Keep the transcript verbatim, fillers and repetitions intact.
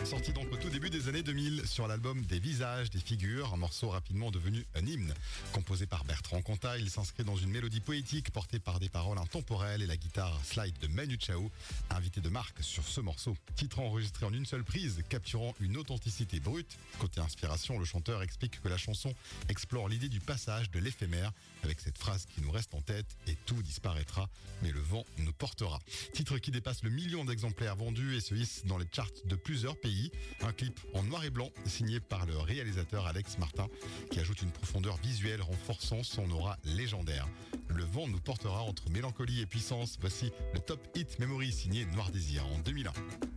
sorti donc au tout début des années deux mille sur l'album Des visages, des figures, un morceau rapidement devenu un hymne. Composé par Bertrand Cantat, il s'inscrit dans une mélodie poétique portée par des paroles intemporelles et la guitare slide de Manu Chao, invité de marque sur ce morceau. Titre enregistré en une seule prise, capturant une authenticité brute. Côté inspiration, le chanteur explique que la chanson explore l'idée du passage de l'éphémère avec cette phrase qui nous reste en tête: et tout disparaîtra, mais le vent nous portera. Titre qui dépasse le million d'exemplaires vendus et se hisse dans les charts de plusieurs pays. Un clip en noir et blanc signé par le réalisateur Alex Martin qui ajoute une profondeur visuelle renforçant son aura légendaire. Le vent nous portera entre mélancolie et puissance. Voici le Top Hit Memory signé Noir Désir en deux mille un.